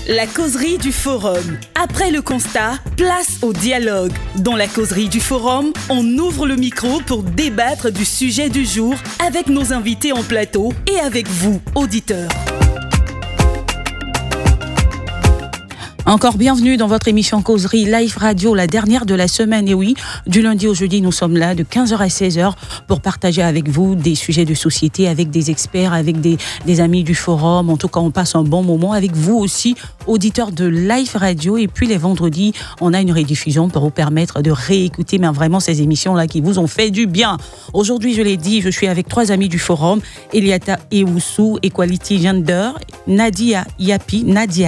La causerie du forum. Après le constat, place au dialogue. Dans la causerie du forum, on ouvre le micro pour débattre du sujet du jour avec nos invités en plateau et avec vous, auditeurs. Encore bienvenue dans votre émission Causerie Live Radio, la dernière de la semaine. Et oui, du lundi au jeudi, nous sommes là de 15h à 16h pour partager avec vous des sujets de société, avec des experts, avec des amis du forum. En tout cas, on passe un bon moment avec vous aussi, auditeurs de Live Radio. Et puis les vendredis, on a une rediffusion pour vous permettre de réécouter vraiment ces émissions-là qui vous ont fait du bien. Aujourd'hui, je l'ai dit, je suis avec 3 amis du forum, Eliata Ewusu, Equality Gender, Nadia Yapi,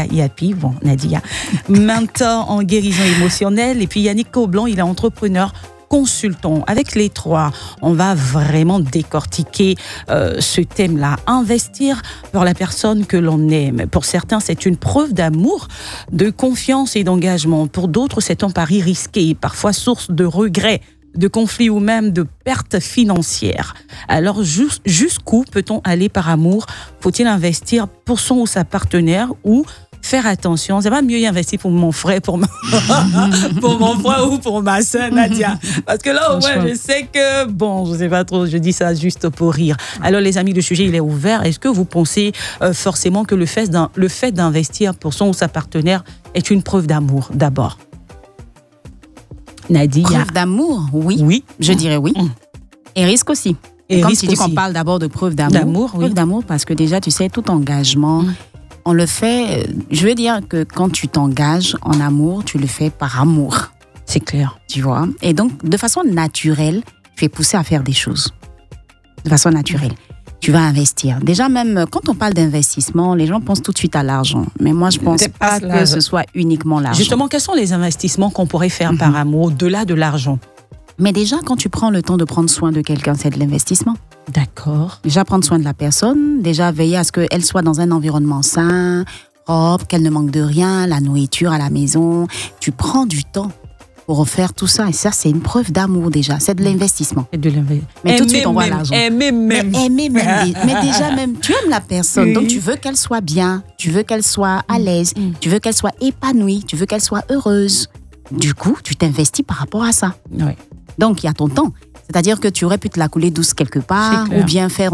mentor en guérison émotionnelle, et puis Yannick Coblan, il est entrepreneur, consultant. Avec les 3, on va vraiment décortiquer ce thème-là. Investir pour la personne que l'on aime. Pour certains, c'est une preuve d'amour, de confiance et d'engagement. Pour d'autres, c'est un pari risqué, parfois source de regrets, de conflits ou même de pertes financières. Alors, jusqu'où peut-on aller par amour? Faut-il investir pour son ou sa partenaire ou faire attention? C'est pas mieux y investir pour mon frère, pour mon frère ou pour ma sœur Nadia. Parce que là, au moins, je sais que, je sais pas trop, je dis ça juste pour rire. Alors, les amis, le sujet, il est ouvert. Est-ce que vous pensez forcément que le fait d'investir pour son ou sa partenaire est une preuve d'amour, d'abord? Nadia. Preuve d'amour, oui. Je dirais oui. Et risque aussi. Et comme tu dis qu'on parle d'abord de preuve d'amour. Preuve d'amour, parce que déjà, tu sais, tout engagement, on le fait, je veux dire que quand tu t'engages en amour, tu le fais par amour. C'est clair. Tu vois? Et donc, de façon naturelle, tu es poussé à faire des choses. De façon naturelle. Tu vas investir. Déjà, même quand on parle d'investissement, les gens pensent tout de suite à l'argent. Mais moi, je ne pense pas que ce soit uniquement l'argent. Justement, quels sont les investissements qu'on pourrait faire par amour, au-delà de l'argent? Mais déjà, quand tu prends le temps de prendre soin de quelqu'un, c'est de l'investissement. D'accord. Déjà, prendre soin de la personne. Déjà, veiller à ce qu'elle soit dans un environnement sain, propre, qu'elle ne manque de rien, la nourriture à la maison. Tu prends du temps pour refaire tout ça. Et ça, c'est une preuve d'amour déjà. C'est de l'investissement. C'est de l'investissement. Mais tout de suite, on voit l'argent. Aimer même. Mais déjà même, tu aimes la personne. Donc, tu veux qu'elle soit bien. Tu veux qu'elle soit à l'aise. Tu veux qu'elle soit épanouie. Tu veux qu'elle soit heureuse. Du coup, tu t'investis par rapport à ça. Oui. Donc, il y a ton temps. C'est-à-dire que tu aurais pu te la couler douce quelque part. Ou bien faire...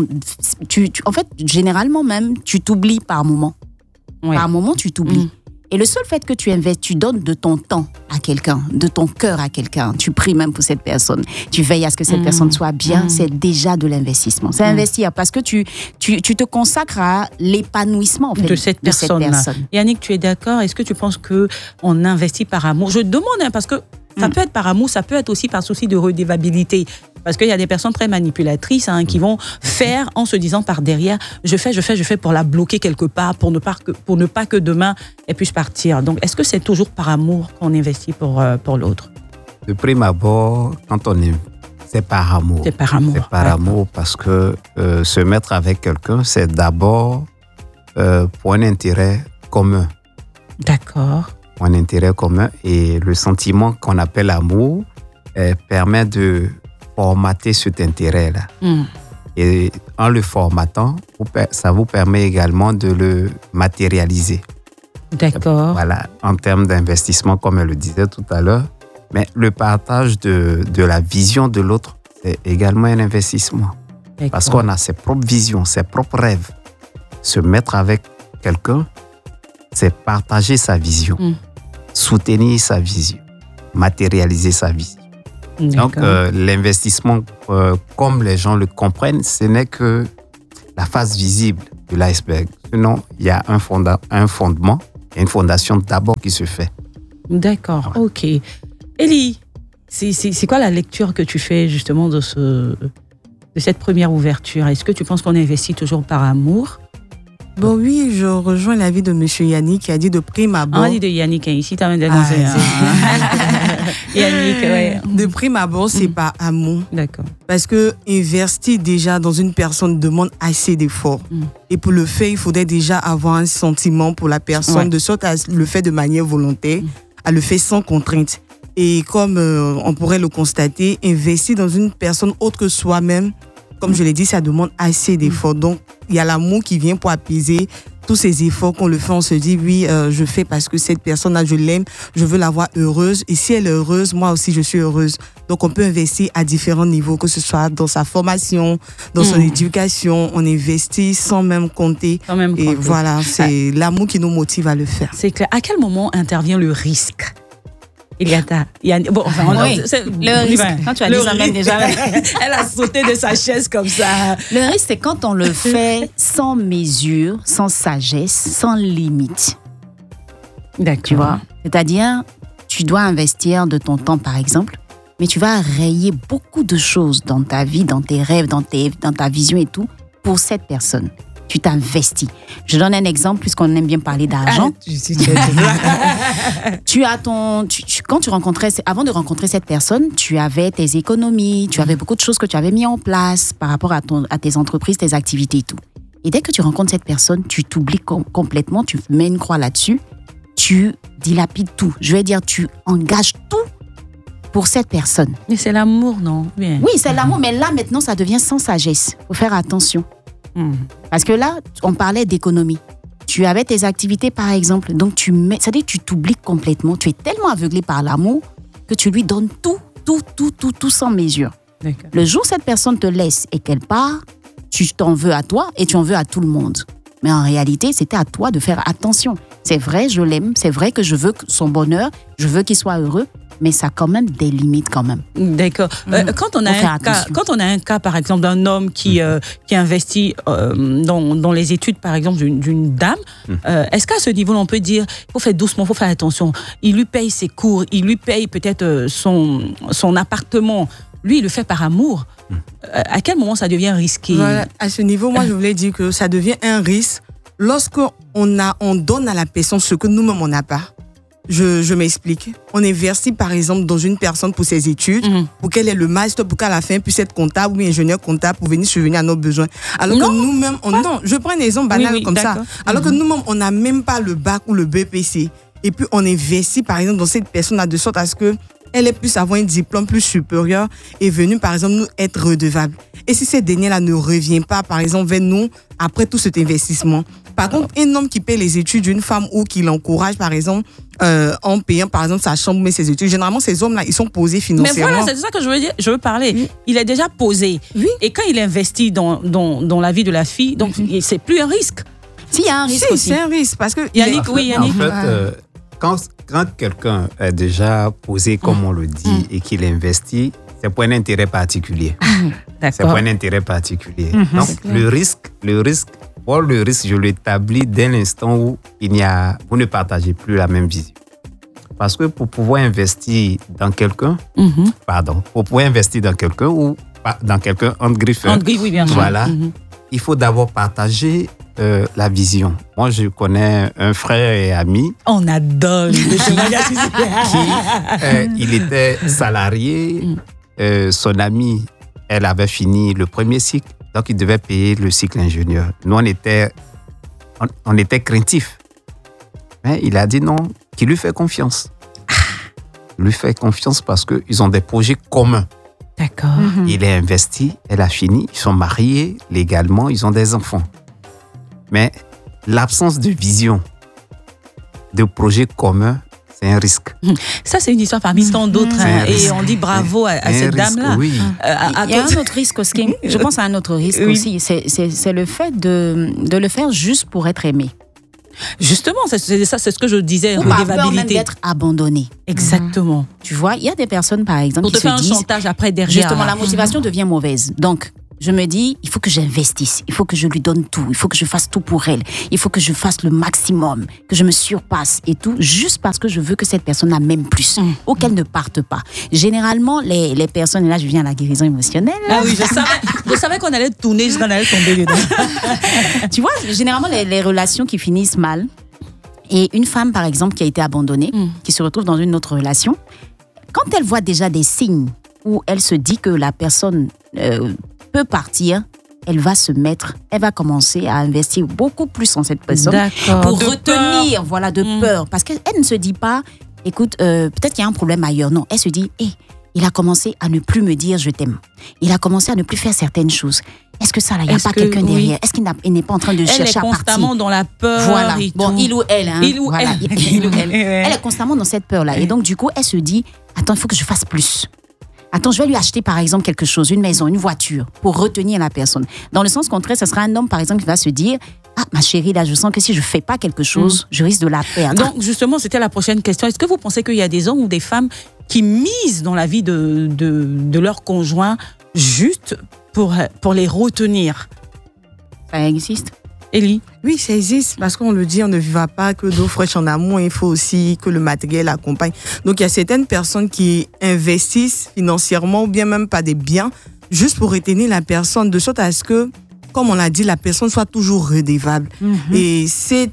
en fait, généralement même, tu t'oublies par moment. Ouais. Par moment, tu t'oublies. Et le seul fait que tu investis, tu donnes de ton temps à quelqu'un, de ton cœur à quelqu'un, tu pries même pour cette personne, tu veilles à ce que cette personne soit bien, c'est déjà de l'investissement. C'est investir parce que tu te consacres à l'épanouissement en fait, de cette personne. Yannick, tu es d'accord? Est-ce que tu penses qu'on investit par amour? Je demande, parce que ça peut être par amour, ça peut être aussi par souci de redevabilité. Parce qu'il y a des personnes très manipulatrices qui vont faire en se disant par derrière, je fais pour la bloquer quelque part, pour ne pas que demain elle puisse partir. Donc, est-ce que c'est toujours par amour qu'on investit pour l'autre? De prime abord, quand on est, c'est par amour. C'est par amour. C'est par amour parce que se mettre avec quelqu'un, c'est d'abord pour un intérêt commun. D'accord. Pour un intérêt commun. Et le sentiment qu'on appelle amour permet de formater cet intérêt-là. Et en le formatant, ça vous permet également de le matérialiser. D'accord. Voilà, en termes d'investissement, comme elle le disait tout à l'heure. Mais le partage de la vision de l'autre, c'est également un investissement. D'accord. Parce qu'on a ses propres visions, ses propres rêves. Se mettre avec quelqu'un, c'est partager sa vision, soutenir sa vision, matérialiser sa vision. Donc, l'investissement, comme les gens le comprennent, ce n'est que la face visible de l'iceberg. Sinon, il y a un fondement, une fondation d'abord qui se fait. D'accord, ok. Elie, c'est quoi la lecture que tu fais justement de cette première ouverture? Est-ce que tu penses qu'on investit toujours par amour? Bon, oui, je rejoins l'avis de M. Yannick qui a dit de prime abord. On dit de Yannick ici, tu as dénoncé. Yannick, ouais. De prime abord, c'est pas amour. D'accord. Parce que investir déjà dans une personne demande assez d'efforts. Et pour le faire, il faudrait déjà avoir un sentiment pour la personne, de sorte à le faire de manière volontaire, à le faire sans contrainte. Et comme on pourrait le constater, investir dans une personne autre que soi-même, comme je l'ai dit, ça demande assez d'efforts. Donc, il y a l'amour qui vient pour apaiser tous ces efforts qu'on le fait, on se dit oui, je fais parce que cette personne-là, je l'aime, je veux la voir heureuse. Et si elle est heureuse, moi aussi, je suis heureuse. Donc, on peut investir à différents niveaux, que ce soit dans sa formation, dans son éducation. On investit sans même compter. Et voilà, c'est l'amour qui nous motive à le faire. C'est clair. À quel moment intervient le risque? Le risque. Quand tu as dit ça, même déjà. Elle a sauté de sa chaise comme ça. Le risque, c'est quand on le fait sans mesure, sans sagesse, sans limite. D'accord. Tu vois? C'est-à-dire, tu dois investir de ton temps, par exemple, mais tu vas rayer beaucoup de choses dans ta vie, dans tes rêves, dans ta vision et tout, pour cette personne. Tu t'investis. Je donne un exemple, puisqu'on aime bien parler d'argent. Avant de rencontrer cette personne, tu avais tes économies, tu avais beaucoup de choses que tu avais mis en place par rapport à tes entreprises, tes activités et tout. Et dès que tu rencontres cette personne, tu t'oublies complètement, tu mets une croix là-dessus, tu dilapides tout. Je vais dire, tu engages tout pour cette personne. Mais c'est l'amour, non? Bien. Oui, c'est l'amour, mais là, maintenant, ça devient sans sagesse. Il faut faire attention. Parce que là, on parlait d'économie. Tu avais tes activités, par exemple, donc c'est-à-dire que tu t'oublies complètement. Tu es tellement aveuglé par l'amour que tu lui donnes tout sans mesure. D'accord. Le jour où cette personne te laisse et qu'elle part, tu t'en veux à toi et tu en veux à tout le monde. Mais en réalité, c'était à toi de faire attention. C'est vrai, je l'aime. C'est vrai que je veux son bonheur. Je veux qu'il soit heureux. Mais ça a quand même des limites quand même. D'accord. Quand on a un cas, par exemple, d'un homme qui investit dans les études, par exemple, d'une dame, est-ce qu'à ce niveau, on peut dire, il faut faire doucement, il faut faire attention. Il lui paye ses cours, il lui paye peut-être son appartement. Lui, il le fait par amour. À quel moment ça devient risqué? Voilà, à ce niveau, moi, je voulais dire que ça devient un risque lorsqu'on donne à la personne ce que nous-mêmes, on n'a pas. Je m'explique. On investit, par exemple, dans une personne pour ses études, pour qu'elle ait le master, pour qu'à la fin puisse être comptable ou ingénieur comptable pour venir subvenir à nos besoins. Alors que nous-mêmes, non, je prends un exemple banal comme ça. Alors que nous-mêmes, on n'a même pas le bac ou le BPC. Et puis, on investit, par exemple, dans cette personne-là de sorte à ce que elle ait pu avoir un diplôme plus supérieur et venue, par exemple, nous être redevable. Et si cette dernière-là ne revient pas, par exemple, vers nous, après tout cet investissement. Par contre, un homme qui paie les études d'une femme ou qui l'encourage, par exemple, en payant, par exemple, sa chambre, mais ses études, généralement, ces hommes-là, ils sont posés financièrement. Mais voilà, c'est de ça que je veux parler. Oui. Il est déjà posé. Oui. Et quand il investit dans la vie de la fille, donc c'est plus un risque. S'il y a un risque aussi. C'est un risque. Parce que Yannick, Yannick. En fait, quand quelqu'un est déjà posé, comme on le dit, et qu'il investit, c'est pour un intérêt particulier. C'est pour un intérêt particulier. Donc, le risque, je l'établis dès l'instant où vous ne partagez plus la même vision. Parce que pour pouvoir investir dans quelqu'un, ou dans quelqu'un entre griffes, oui, bien sûr. Voilà, il faut d'abord partager la vision. Moi, je connais un frère et ami. On adore il était salarié. Son amie, elle avait fini le premier cycle, donc il devait payer le cycle ingénieur. Nous, on était craintifs. Mais il a dit non, qu'il lui fait confiance. Il lui fait confiance parce qu'ils ont des projets communs. D'accord. Il est investi, elle a fini, ils sont mariés légalement, ils ont des enfants. Mais l'absence de vision, de projets communs, c'est un risque. Ça, c'est une histoire parmi tant d'autres. Et on dit bravo à cette dame-là. Oui. Il y a un autre risque aussi. Je pense à un autre risque aussi. C'est le fait de le faire juste pour être aimé. Justement, c'est ce que je disais. Ou par peur même d'être abandonné. Exactement. Tu vois, il y a des personnes, par exemple, qui se disent... Pour te faire un chantage après, derrière. Justement, la motivation devient mauvaise. Donc, je me dis, il faut que j'investisse, il faut que je lui donne tout, il faut que je fasse tout pour elle, il faut que je fasse le maximum, que je me surpasse et tout, juste parce que je veux que cette personne m'aime plus, ou qu'elle ne parte pas. Généralement, les personnes, et là je viens à la guérison émotionnelle. Ah oui, je savais qu'on allait tourner jusqu'on allait tomber dedans. Tu vois, généralement, les relations qui finissent mal, et une femme, par exemple, qui a été abandonnée, qui se retrouve dans une autre relation, quand elle voit déjà des signes où elle se dit que la personne... peut partir, elle va commencer à investir beaucoup plus en cette personne pour retenir, de peur. Parce qu'elle ne se dit pas, écoute, peut-être qu'il y a un problème ailleurs. Non, elle se dit, il a commencé à ne plus me dire je t'aime. Il a commencé à ne plus faire certaines choses. est-ce que ça, là, il n'y a pas quelqu'un derrière? Est-ce qu'il n'est pas en train de chercher à partir? Elle est constamment dans la peur. Voilà. Bon, il ou elle. Hein. Il ou voilà. elle. Il ou elle. Elle est constamment dans cette peur-là. Et donc, du coup, elle se dit, attends, il faut que je fasse plus. Attends, je vais lui acheter, par exemple, quelque chose, une maison, une voiture, pour retenir la personne. Dans le sens contraire, ce sera un homme, par exemple, qui va se dire, ah, ma chérie, là, je sens que si je ne fais pas quelque chose, je risque de la perdre. Donc, justement, c'était la prochaine question. Est-ce que vous pensez qu'il y a des hommes ou des femmes qui misent dans la vie de leur conjoint juste pour les retenir? Ça existe. Élie? Oui, ça existe, parce qu'on le dit, on ne vivra pas que d'eau fraîche en amour, il faut aussi que le matériel accompagne. Donc, il y a certaines personnes qui investissent financièrement ou bien même pas des biens, juste pour retenir la personne, de sorte à ce que, comme on l'a dit, la personne soit toujours redevable. Et cette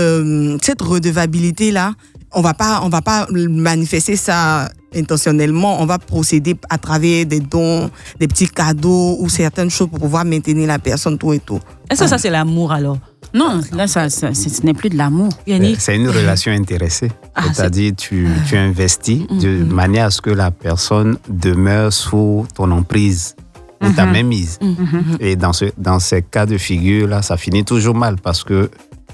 redevabilité-là, on va pas manifester ça intentionnellement, on va procéder à travers des dons, des petits cadeaux ou certaines choses pour pouvoir maintenir la personne, tout et tout. Est-ce que ça, c'est l'amour alors? Non, là, ce n'est plus de l'amour. Yannick? C'est une relation intéressée. C'est-à-dire, tu investis de manière à ce que la personne demeure sous ton emprise ou ta mainmise. Et dans ces cas de figure-là, ça finit toujours mal parce que,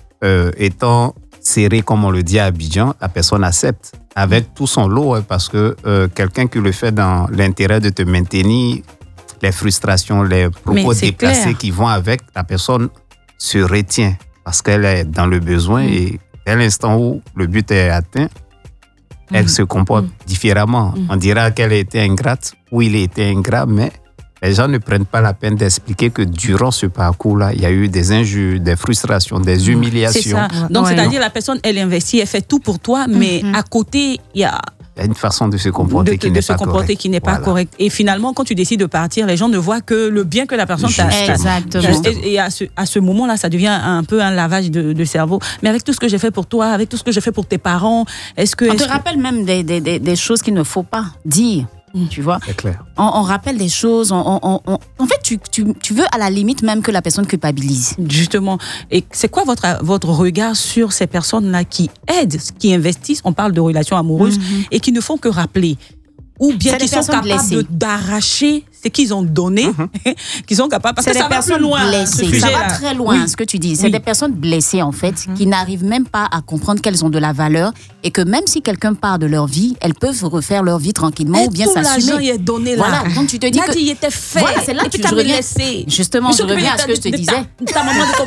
étant serré, comme on le dit à Abidjan, la personne accepte avec tout son lot, parce que quelqu'un qui le fait dans l'intérêt de te maintenir, les frustrations, les propos déplacés qui vont avec, la personne se retient parce qu'elle est dans le besoin et dès l'instant où le but est atteint, elle se comporte différemment. On dira qu'elle a été ingrate ou il a été ingrat, mais les gens ne prennent pas la peine d'expliquer que durant ce parcours-là, il y a eu des injures, des frustrations, des humiliations. C'est ça. Donc, c'est-à-dire la personne, elle investit, elle fait tout pour toi, mais à côté, il y a une façon de se comporter qui n'est pas correcte. Et finalement, quand tu décides de partir, les gens ne voient que le bien que la personne t'a fait. Exactement. Et à ce moment-là, ça devient un peu un lavage de cerveau. Mais avec tout ce que j'ai fait pour toi, avec tout ce que j'ai fait pour tes parents, on te rappelle même des choses qu'il ne faut pas dire. Tu vois, c'est clair. On rappelle des choses. En fait, tu veux à la limite même que la personne culpabilise. Justement. Et c'est quoi votre regard sur ces personnes-là qui aident, qui investissent, on parle de relations amoureuses, et qui ne font que rappeler? Ou bien qui sont capables d'arracher ce qu'ils ont donné, qui sont capables, parce que ça va plus loin. Blessées. Ça va très loin, ce que tu dis. C'est des personnes blessées, en fait, qui n'arrivent même pas à comprendre qu'elles ont de la valeur et que même si quelqu'un part de leur vie, elles peuvent refaire leur vie tranquillement ou bien s'assumer. Tout l'argent y est donné là. Voilà, donc tu te dis que... il était fait. Voilà, c'est là que je reviens. Justement, je reviens à ce que je te disais. Ta maman de ton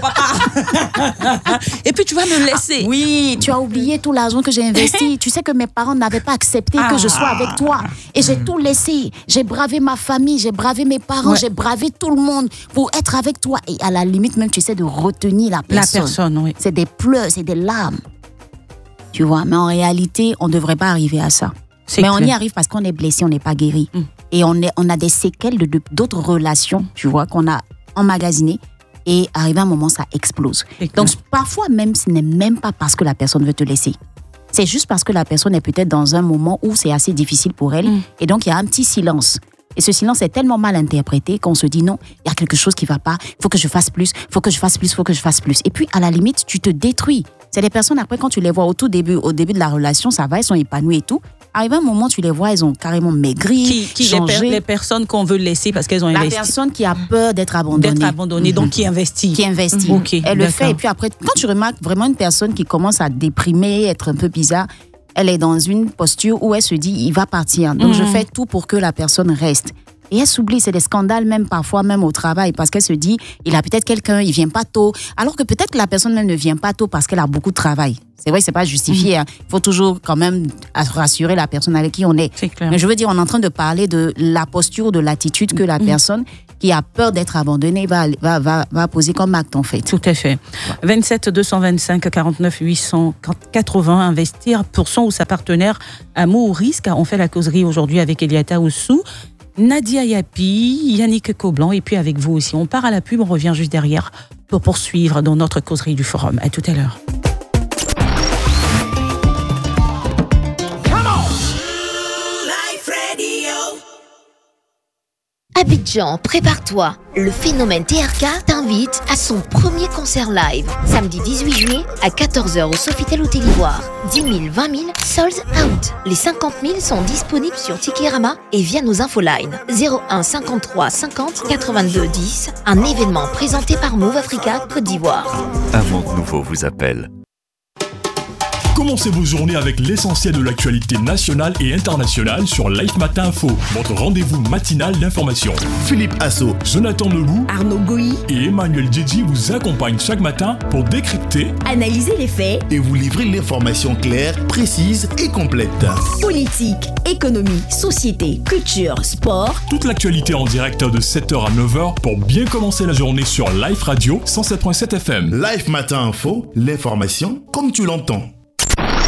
papa. Et puis tu vas me laisser. Oui, tu as oublié tout l'argent que j'ai investi. Tu sais que mes parents n'avaient pas accepté que je sois avec toi. Et j'ai tout laissé. J'ai bravé ma famille, j'ai bravé mes parents, j'ai bravé tout le monde pour être avec toi. Et à la limite, même, tu sais, de retenir la personne. La personne, oui. C'est des pleurs, c'est des larmes. Tu vois, mais en réalité, on ne devrait pas arriver à ça. Mais on y arrive parce qu'on est blessé, on n'est pas guéri. Et on a des séquelles d'autres relations, tu vois, qu'on a emmagasinées. Et arrivé à un moment, ça explose. Donc, parfois même, ce n'est même pas parce que la personne veut te laisser. C'est juste parce que la personne est peut-être dans un moment où c'est assez difficile pour elle. Et donc, il y a un petit silence. Et ce silence est tellement mal interprété qu'on se dit non, il y a quelque chose qui ne va pas, il faut que je fasse plus, il faut que je fasse plus, il faut que je fasse plus. Et puis, à la limite, tu te détruis. C'est des personnes, après, quand tu les vois au début de la relation, ça va, elles sont épanouies et tout. Arrivé un moment, tu les vois, elles ont carrément maigri, changé. Les personnes qu'on veut laisser parce qu'elles ont investi. La personne qui a peur d'être abandonnée. Donc qui investit. Qui investit. Elle le fait. Et puis après, quand tu remarques vraiment une personne qui commence à déprimer, être un peu bizarre, elle est dans une posture où elle se dit, il va partir. Donc je fais tout pour que la personne reste. Et elle s'oublie, c'est des scandales même parfois, même au travail, parce qu'elle se dit, il a peut-être quelqu'un, il vient pas tôt, alors que peut-être que la personne même ne vient pas tôt parce qu'elle a beaucoup de travail. C'est vrai, c'est pas justifié. Il faut toujours quand même rassurer la personne avec qui on est. C'est clair. Mais je veux dire, on est en train de parler de la posture, de l'attitude que la personne qui a peur d'être abandonnée va poser comme acte en fait. Tout à fait. 27 225 49 880, investir pour son ou sa partenaire, amour ou risque. On fait la causerie aujourd'hui avec Eliata Oussou, Nadia Yapi, Yannick Coblan et puis avec vous aussi. On part à la pub, on revient juste derrière pour poursuivre dans notre causerie du forum. À tout à l'heure. Abidjan. Attention, prépare-toi. Le phénomène TRK t'invite à son premier concert live. Samedi 18 juillet à 14h au Sofitel Hôtel Ivoire. 10 000, 20 000, sold out. Les 50 000 sont disponibles sur Ticketama et via nos infolines. 01 53 50 82 10. Un événement présenté par Move Africa Côte d'Ivoire. Un monde nouveau vous appelle. Commencez vos journées avec l'essentiel de l'actualité nationale et internationale sur Life Matin Info, votre rendez-vous matinal d'information. Philippe Asso, Jonathan Lebou, Arnaud Goyi et Emmanuel Djidji vous accompagnent chaque matin pour décrypter, analyser les faits et vous livrer l'information claire, précise et complète. Politique, économie, société, culture, sport. Toute l'actualité en direct de 7h à 9h pour bien commencer la journée sur Life Radio 107.7 FM. Life Matin Info, l'information comme tu l'entends.